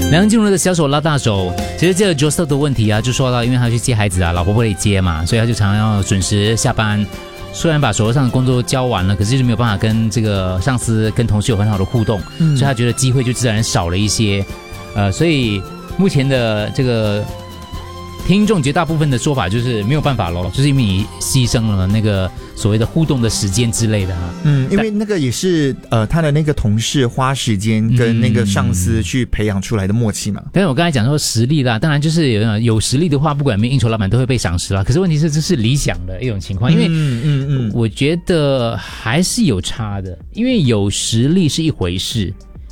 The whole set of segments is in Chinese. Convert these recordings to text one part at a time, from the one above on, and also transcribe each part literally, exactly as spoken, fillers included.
梁静茹的小手拉大手，其实这个 Joseph 的问题啊，就说到，因为他去接孩子啊，老婆不可以接嘛，所以他就常常要准时下班。虽然把手头上的工作交完了，可是就是没有办法跟这个上司、跟同事有很好的互动，嗯、所以他觉得机会就自然少了一些。呃，所以目前的这个听众绝大部分的说法就是没有办法咯，就是因为你牺牲了那个所谓的互动的时间之类的啊。 嗯，因为那个也是呃他的那个同事花时间跟那个上司去培养出来的默契嘛。 但是我刚才讲说实力啦，当然就是有有实力的话，不管有没有应酬老板都会被赏识啦。可是问题是这是理想的一种情况，因为嗯嗯嗯，我觉得还是有差的，因为有实力是一回事，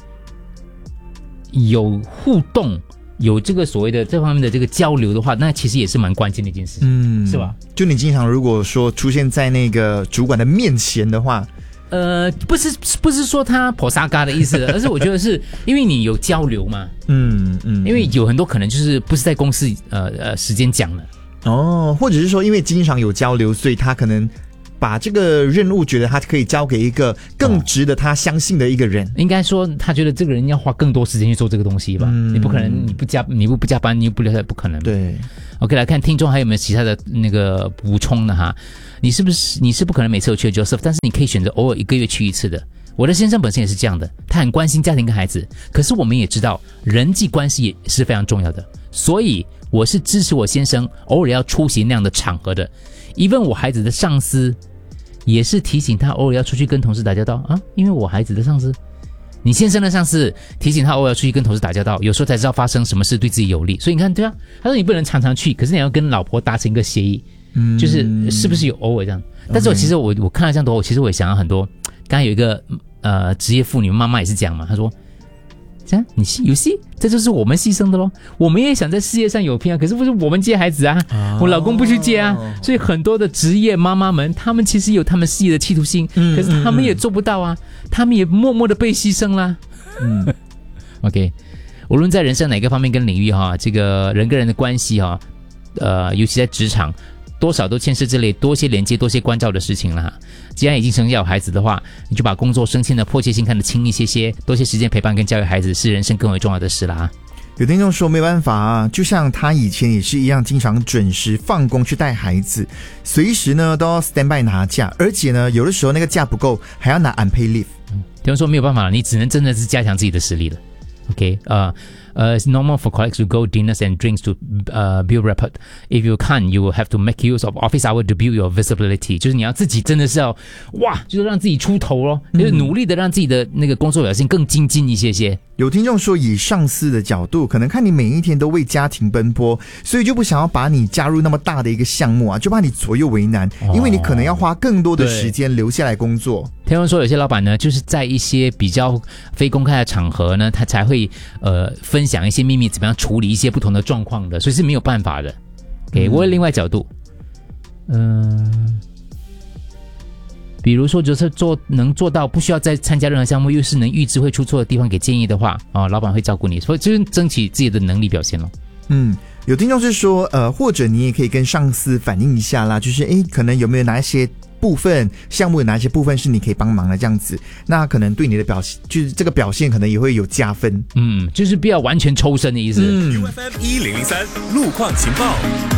有互动。有这个所谓的这方面的这个交流的话，那其实也是蛮关键的一件事情，嗯，是吧？ 就你经常如果说出现在那个主管的面前的话， 呃，不是不是说他婆沙嘎的意思，而是我觉得是因为你有交流嘛，嗯嗯，因为有很多可能就是不是在公司呃呃时间讲的哦，或者是说因为经常有交流，所以他可能把这个任务觉得他可以交给一个更值得他相信的一个人、哦、 应该说他觉得这个人要花更多时间去做这个东西吧、嗯、你不可能你不加你不不加班你不不可能。 对 OK 来看听众还有没有其他的那个补充的哈，你是不是你是不可能每次都去 Joseph， 但是你可以选择偶尔一个月去一次的。我的先生本身也是这样的，他很关心家庭跟孩子，可是我们也知道人际关系也是非常重要的，所以我是支持我先生偶尔要出席那样的场合的。even 我孩子的上司也是提醒他偶尔要出去跟同事打交道啊，因为我孩子的上司，你先生的上司提醒他偶尔要出去跟同事打交道，有时候才知道发生什么事对自己有利。所以你看，对啊，他说你不能常常去，可是你要跟老婆达成一个协议，嗯，就是是不是有偶尔这样。但是我其实我我看了这样多，我其实我也想要很多。刚才有一个呃职业妇女妈妈也是这样嘛，她说。这样你有戏，这就是我们牺牲的咯。我们也想在事业上有拼啊，可是不是我们接孩子啊，哦、我老公不去接啊，所以很多的职业妈妈们，他们其实有他们事业的企图心，嗯、可是他们也做不到啊，嗯、他们也默默的被牺牲啦。嗯，OK， 无论在人生哪个方面跟领域哈，这个人跟人的关系哈，呃，尤其在职场。多少都牵涉这类多些连接多些关照的事情了哈。既然已经生下有孩子的话，你就把工作升迁的迫切性看得轻一些些，多些时间陪伴跟教育孩子是人生更为重要的事啦。 有听众说没办法啊，就像他以前也是一样，经常准时放工去带孩子，随时呢都要 stand by 拿假，而且呢有的时候那个假不够还要拿 unpaid leave。 听众说没有办法了，你只能真的是加强自己的实力了。Okay, uh, uh, it's normal for colleagues to go dinners and drinks to uh, build rapport. If you can't, you will have to make use of office hour to build your visibility. 就是你要自己真的是要哇，就是让自己出头咯，就是努力的让自己的那个工作表现更精进一些些。 有听众说，以上司的角度，可能看你每一天都为家庭奔波，所以就不想要把你加入那么大的一个项目啊，就怕你左右为难，因为你可能要花更多的时间留下来工作。 听说有些老板呢，就是在一些比较非公开的场合呢，他才会呃分享一些秘密，怎么样处理一些不同的状况的，所以是没有办法的。给、okay, 我有另外角度，嗯、呃，比如说就是做能做到不需要再参加任何项目，又是能预知会出错的地方给建议的话，啊、哦，老板会照顾你，所以就是争取自己的能力表现咯。 嗯，有听众是说，呃，或者你也可以跟上司反映一下啦，就是诶，可能有没有哪一些部分项目有哪些部分是你可以帮忙的这样子，那可能对你的表现，就是这个表现可能也会有加分。 嗯，就是不要完全抽身的意思。嗯 U F M 一零零三路况情报。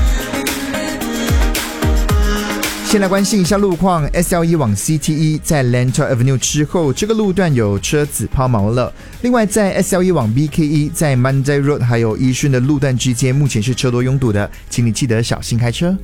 先来关心一下路况 ，S L E 往 C T E 在 Lentor Avenue 之后，这个路段有车子抛锚了。另外，在 S L E 往 B K E 在 Mandai Road 还有一顺的路段之间，目前是车多拥堵的，请你记得小心开车。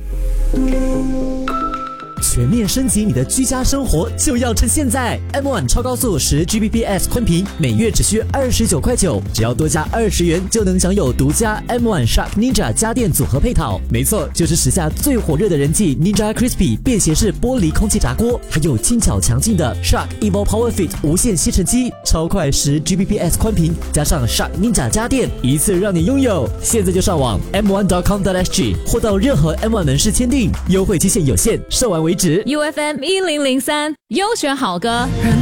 全面升级你的居家生活就要趁现在 M 一 超高速十 G B P S 宽频每月只需二十九块九，只要多加二十元就能享有独家 M 一 Shark Ninja 家电组合配套。没错，就是时下最火热的人气 Ninja Crispy 便携式玻璃空气炸锅，还有轻巧强劲的 Shark Evo Power Fit 无线吸尘机，超快十 G B P S 宽频加上 Shark Ninja 家电，一次让你拥有。现在就上网 M 一 点 com 点 S G 或到任何 M 一 门市签订，优惠期限有限，售完为止。 U F M 一零零三优选好歌。